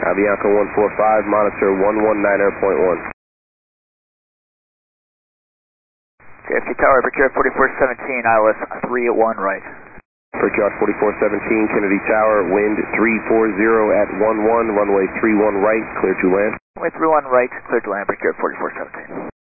Avianca 145, monitor 119.1. JFK Tower, Brickyard 4417, ILS 381 right. Brickyard 4417, Kennedy Tower, wind 340 at 11, runway 31 right, clear to land. Runway 31 right, clear to land, Brickyard 4417.